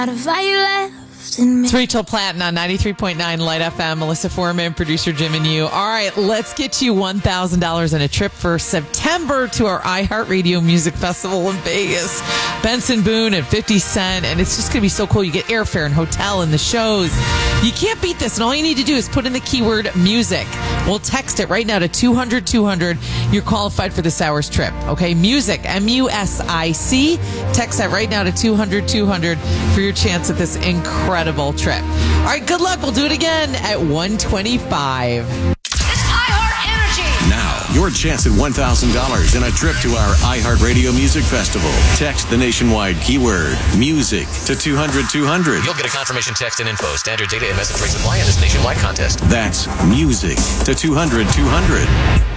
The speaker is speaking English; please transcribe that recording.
It's Rachel Platten on 93.9 Light FM. Melissa Foreman, producer Jim and you. All right, let's get you $1,000 and a trip for September to our iHeartRadio Music Festival in Vegas. Benson Boone and 50 Cent, and it's just going to be so cool. You get airfare and hotel and the shows. You can't beat this, and all you need to do is put in the keyword music. We'll text it right now to 200-200. You're qualified for this hour's trip, okay? Music, M-U-S-I-C. Text that right now to 200-200 for your chance at this incredible trip. All right, good luck. We'll do it again at 125. Now, your chance at $1,000 and a trip to our iHeartRadio Music Festival. Text the nationwide keyword music to 200-200. You'll get a confirmation text and info. Standard data and message rates apply in this nationwide contest. That's music to 200-200.